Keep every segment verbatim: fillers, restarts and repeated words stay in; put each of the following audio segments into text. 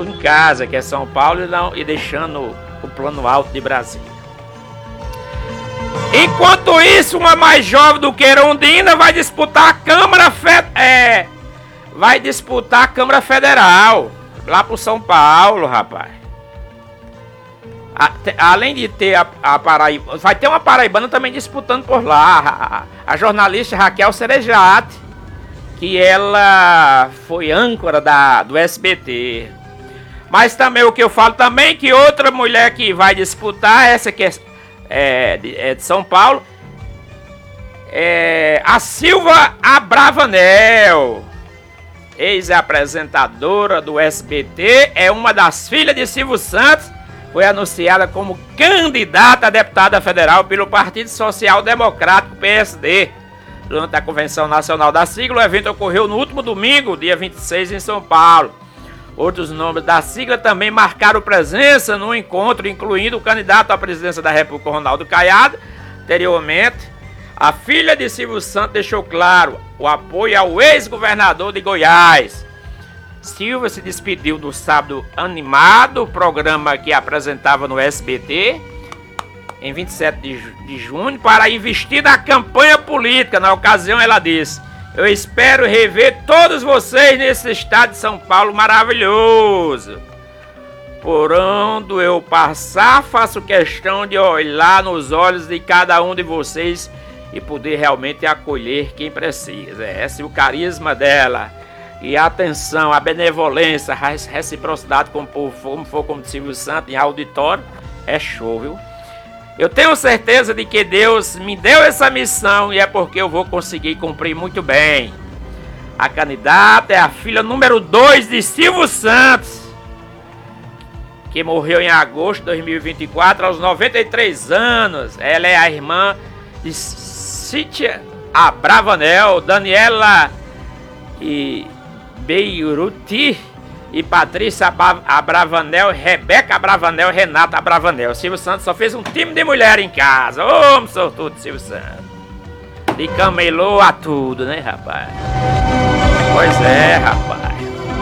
em casa, que é São Paulo, e, não, e deixando o plano alto de Brasília. Enquanto isso, uma mais jovem do que Erundina vai disputar a Câmara Fe- é, vai disputar a Câmara Federal lá pro São Paulo, rapaz. A, te, além de ter a, a Paraíba, vai ter uma paraibana também disputando por lá, a, a jornalista Raquel Cerejati, que ela foi âncora da, do S B T. Mas também o que eu falo também, que outra mulher que vai disputar, essa que é, é, de, é de São Paulo, é a Silva Abravanel, ex-apresentadora do S B T, é uma das filhas de Silvio Santos, foi anunciada como candidata a deputada federal pelo Partido Social Democrático, P S D. Durante a Convenção Nacional da sigla, o evento ocorreu no último domingo, dia vinte e seis, em São Paulo. Outros nomes da sigla também marcaram presença no encontro, incluindo o candidato à presidência da República, Ronaldo Caiado. Anteriormente, a filha de Silvio Santos deixou claro o apoio ao ex-governador de Goiás. Silvia se despediu do Sábado Animado, programa que apresentava no S B T, em vinte e sete de junho, para investir na campanha política. Na ocasião, ela disse: eu espero rever todos vocês nesse estado de São Paulo maravilhoso. Por onde eu passar, faço questão de olhar nos olhos de cada um de vocês e poder realmente acolher quem precisa. Esse é o carisma dela. E a atenção, a benevolência, a reciprocidade com o povo, como for como Silvio Santos, em auditório, é show, viu? Eu tenho certeza de que Deus me deu essa missão e é porque eu vou conseguir cumprir muito bem. A candidata é a filha número dois de Silvio Santos, que morreu em agosto de dois mil e vinte e quatro, aos noventa e três anos. Ela é a irmã de Cíntia Abravanel, Daniela e Beiruti e Patrícia Abravanel, Rebeca Abravanel, Renata Abravanel. Silvio Santos só fez um time de mulher em casa. Ô, homem sortudo, Silvio Santos. De camelô a tudo, né, rapaz? Pois é, rapaz.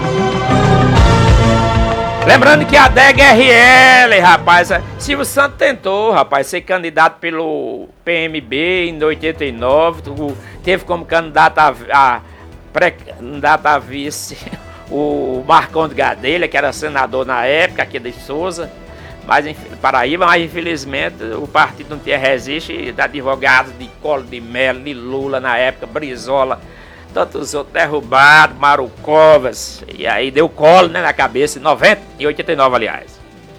Lembrando que a D E G R L, rapaz, Silvio Santos tentou, rapaz, ser candidato pelo P M B em oitenta e nove, teve como candidato a, a pré-candidato a vice o Marcondes Gadelha, que era senador na época, aqui de Souza, mas em Paraíba, mas infelizmente o partido não tinha resiste, advogados de Collor de Mello, de Lula na época, Brizola, tantos outros derrubados, Marucovas, e aí deu colo, né, na cabeça, em noventa e oitenta e nove, aliás.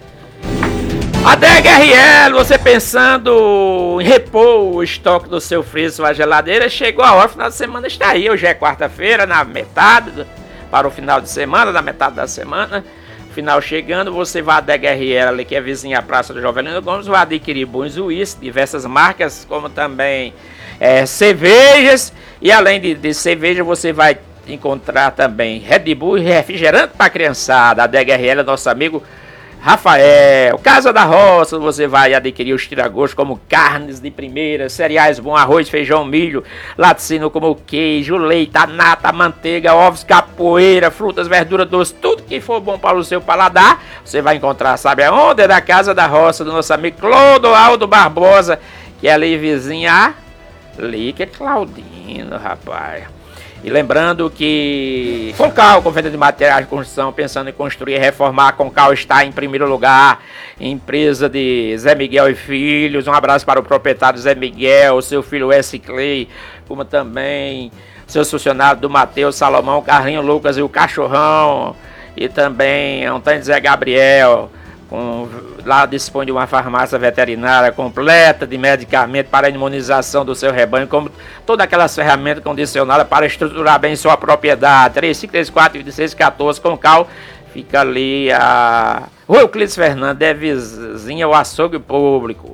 A D E G R L, você pensando em repor o estoque do seu freezer, sua geladeira, chegou a hora, final de semana está aí, hoje é quarta-feira, na metade, do, para o final de semana, na metade da semana, final chegando, você vai à D E G R L, que é vizinha à Praça do Jovelino Gomes, vai adquirir bons uísques, diversas marcas, como também é, cervejas, e além de, de cerveja, você vai encontrar também Red Bull e refrigerante para a criançada. A D E G R L é nosso amigo Rafael. Casa da Roça, você vai adquirir os tiragostos como carnes de primeira, cereais bom, arroz, feijão, milho, laticínio como queijo, leite, a nata, a manteiga, ovos, capoeira, frutas, verduras, doces, tudo que for bom para o seu paladar, você vai encontrar, sabe aonde? É da Casa da Roça, do nosso amigo Clodoaldo Barbosa, que é ali vizinha ali, que é Claudino, rapaz. E lembrando que Concal, com venda de materiais de construção, pensando em construir e reformar, Concal está em primeiro lugar. Empresa de Zé Miguel e Filhos, um abraço para o proprietário Zé Miguel, seu filho S. Clay, como também seus funcionários do Matheus, Salomão, Carlinho, Lucas e o Cachorrão. E também Antônio Zé Gabriel, com, lá dispõe de uma farmácia veterinária completa de medicamentos para a imunização do seu rebanho, como todas aquelas ferramentas condicionadas para estruturar bem sua propriedade. três cinco três quatro, vinte e seis quatorze, Concal, fica ali a Rua Euclides Fernandes, é vizinha ao açougue público.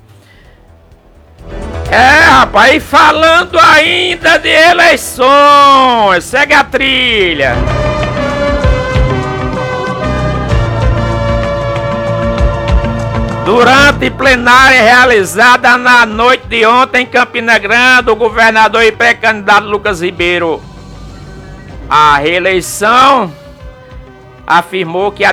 É, rapaz, e falando ainda de eleições, segue a trilha. Durante plenária realizada na noite de ontem em Campina Grande, o governador e pré-candidato Lucas Ribeiro à reeleição afirmou que a